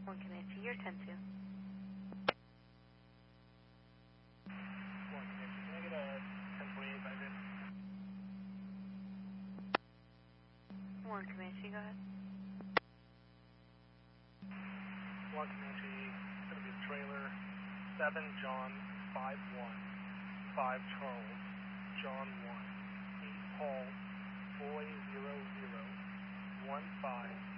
1 Comanche, you're 10-2. 1 Comanche, can I get a 1028 by then? 1 Comanche, go ahead. 1 Comanche, it's going to be a trailer, 7 John 5-1, 5 Charles, John 1, 8 Paul, Boy 00, 1 5.